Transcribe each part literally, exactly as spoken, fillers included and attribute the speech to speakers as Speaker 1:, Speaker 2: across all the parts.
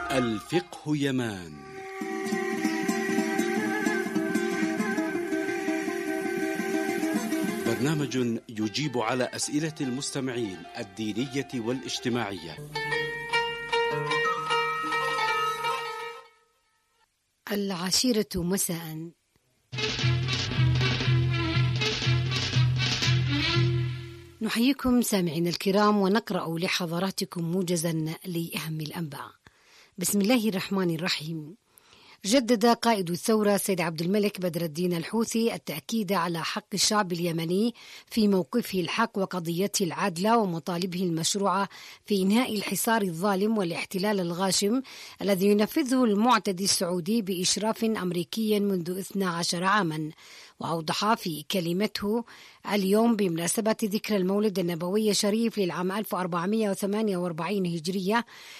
Speaker 1: الفقه يمان. برنامج يجيب على أسئلة المستمعين الدينية والاجتماعية.
Speaker 2: العاشرة مساء. نحييكم سامعين الكرام ونقرأ لحضراتكم موجزا لأهم الأنباء. بسم الله الرحمن الرحيم. جدد قائد الثورة سيد عبد الملك بدر الدين الحوثي التأكيد على حق الشعب اليمني في موقفه الحق وقضيته العادلة ومطالبه المشروعة في إنهاء الحصار الظالم والاحتلال الغاشم الذي ينفذه المعتدي السعودي بإشراف أمريكي منذ اثني عشر عاما. وأوضح في كلمته اليوم بمناسبة ذكرى المولد النبوي الشريف للعام ألف وأربعمائة وثمانية وأربعين هجرية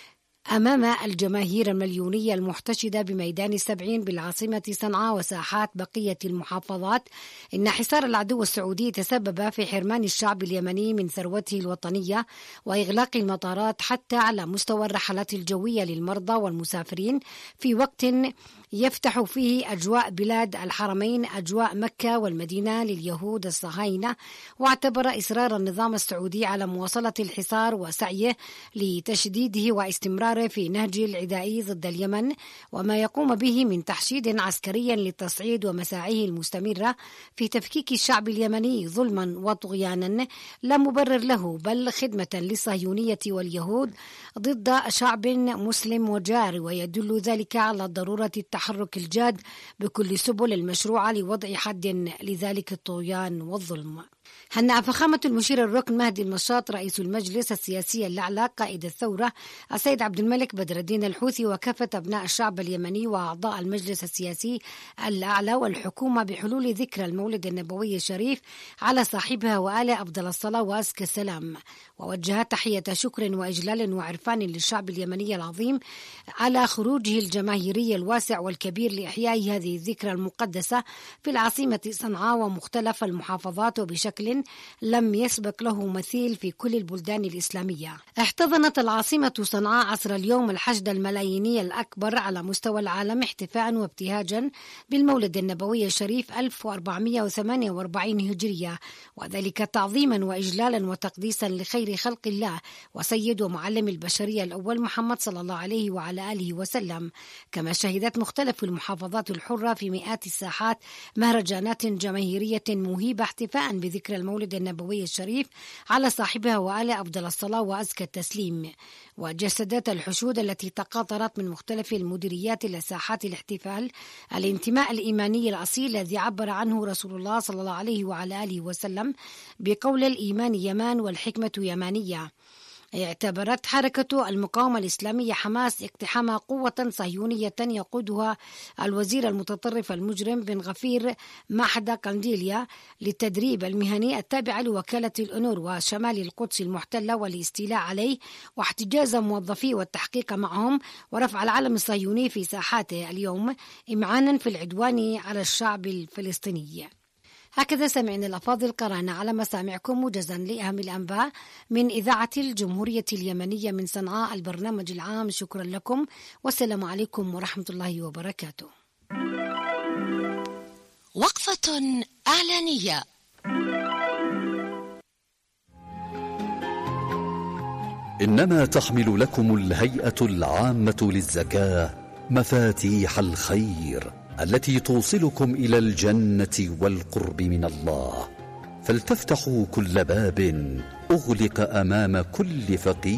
Speaker 2: أمام الجماهير المليونية المحتشدة بميدان السبعين بالعاصمة صنعاء وساحات بقية المحافظات إن حصار العدو السعودي تسبب في حرمان الشعب اليمني من ثروته الوطنية وإغلاق المطارات حتى على مستوى الرحلات الجوية للمرضى والمسافرين في وقت يفتح فيه أجواء بلاد الحرمين أجواء مكة والمدينة لليهود الصهاينة. واعتبر إصرار النظام السعودي على مواصلة الحصار وسعيه لتشديده واستمراره في نهج العدائي ضد اليمن وما يقوم به من تحشيد عسكري للتصعيد ومساعيه المستمرة في تفكيك الشعب اليمني ظلما وطغيانا لا مبرر له، بل خدمة للصهيونية واليهود ضد شعب مسلم وجار، ويدل ذلك على ضرورة التحرك الجاد بكل سبل المشروعة لوضع حد لذلك الطغيان والظلم. هنأ فخامة المشير الركن مهدي المشاط رئيس المجلس السياسي الأعلى قائد الثورة السيد عبد الملك بدر الدين الحوثي وكافة أبناء الشعب اليمني وأعضاء المجلس السياسي الأعلى والحكومة بحلول ذكرى المولد النبوي الشريف على صاحبها وآله أفضل الصلاة وأزكى السلام. ووجه تحية شكر وإجلال وعرفان للشعب اليمني العظيم على خروجه الجماهيري الواسع والكبير لإحياء هذه الذكرى المقدسة في العاصمة صنعاء ومختلف المحافظات وبشكل لم يسبق له مثيل في كل البلدان الإسلامية. احتضنت العاصمة صنعاء عصر اليوم الحشد الملاييني الأكبر على مستوى العالم احتفاء وابتهاجا بالمولد النبوي الشريف ألف وأربعمائة وثمانية وأربعين هجرية، وذلك تعظيما وإجلالا وتقديسا لخير خلق الله وسيد ومعلم البشرية الأول محمد صلى الله عليه وعلى آله وسلم. كما شهدت مختلف المحافظات الحرة في مئات الساحات مهرجانات جماهيرية مهيبة احتفاء بذكرى المولد النبوي الشريف على صاحبها وآله أفضل الصلاة وأزكى التسليم. وجسدت الحشود التي تقاطرت من مختلف المديريات إلى ساحات الاحتفال الانتماء الإيماني الأصيل الذي عبر عنه رسول الله صلى الله عليه وعلى آله وسلم بقول الإيمان يمان والحكمة يمانية. اعتبرت حركة المقاومة الإسلامية حماس اقتحام قوة صهيونية يقودها الوزير المتطرف المجرم بن غفير محدة قنديليا للتدريب المهني التابع لوكالة الأنور وشمال القدس المحتلة والاستيلاء عليه واحتجاز موظفيه والتحقيق معهم ورفع العلم الصهيوني في ساحاته اليوم إمعانا في العدوان على الشعب الفلسطيني. هكذا سمعنا الأفاضل قرأنا على مسامعكم موجزا لأهم الأنباء من إذاعة الجمهورية اليمنية من صنعاء البرنامج العام. شكرا لكم والسلام عليكم ورحمة الله وبركاته.
Speaker 3: وقفة إعلانية.
Speaker 4: إنما تحمل لكم الهيئة العامة للزكاة مفاتيح الخير التي توصلكم إلى الجنة والقرب من الله، فلتفتحوا كل باب أغلق أمام كل فقير